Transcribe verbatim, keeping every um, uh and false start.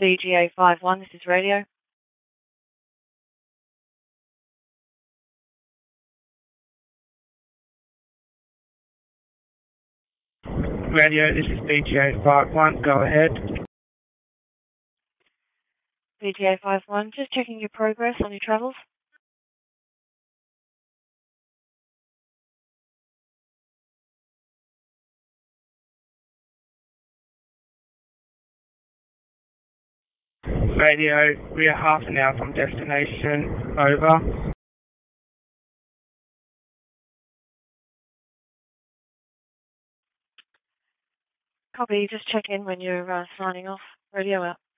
B G A five one, this is radio. Radio, this is B G A five one, go ahead. B G A five one, just checking your progress on your travels. Radio, we are half an hour from destination, over. Copy, just check in when you're uh, signing off. Radio out.